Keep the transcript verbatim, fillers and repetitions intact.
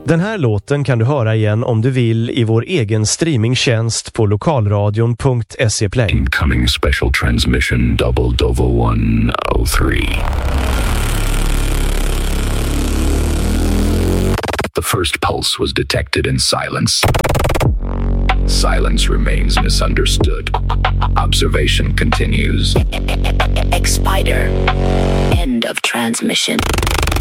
Den här låten kan du höra igen om du vill i vår egen streamingtjänst på lokalradion punkt se play. Incoming special transmission double dovo one oh three. The first pulse was detected in silence. Silence remains misunderstood. Observation continues. X-Spider. End of transmission.